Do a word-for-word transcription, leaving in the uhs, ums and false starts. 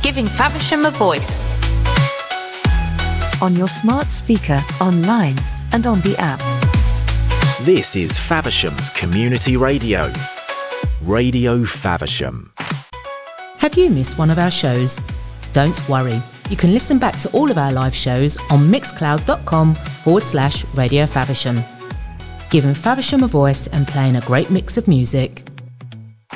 giving Faversham a voice. On your smart speaker, online and on the app. This is Faversham's Community Radio. Radio Faversham. Have you missed one of our shows? Don't worry. You can listen back to all of our live shows on mixcloud.com forward slash Radio Faversham. Giving Faversham a voice and playing a great mix of music.